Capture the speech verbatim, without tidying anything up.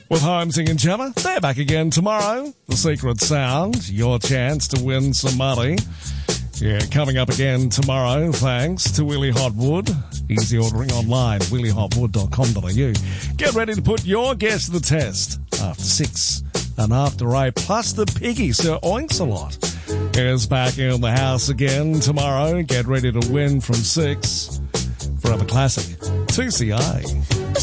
With Holmesing and Gemma, they're back again tomorrow. The Secret Sound, your chance to win some money. Yeah, coming up again tomorrow, thanks to Willie Hotwood. Easy ordering online, willie hotwood dot com dot a u. Get ready to put your guess to the test. After six and after eight, plus the piggy, Sir Oinks-a-Lot, is back in the house again tomorrow. Get ready to win from six. Forever Classic, two C A.